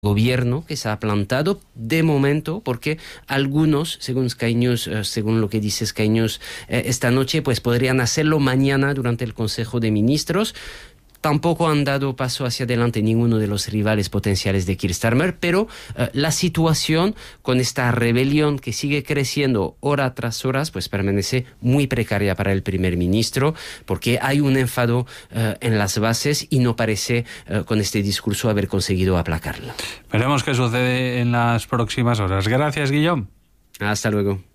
gobierno que se ha plantado de momento, porque algunos, según Sky News, según lo que dice Sky News esta noche, pues podrían hacerlo mañana durante el Consejo de Ministros. Tampoco han dado paso hacia adelante ninguno de los rivales potenciales de Keir Starmer, pero la situación con esta rebelión que sigue creciendo hora tras hora, pues permanece muy precaria para el primer ministro, porque hay un enfado en las bases y no parece con este discurso haber conseguido aplacarla. Veremos qué sucede en las próximas horas. Gracias, Guillaume. Hasta luego.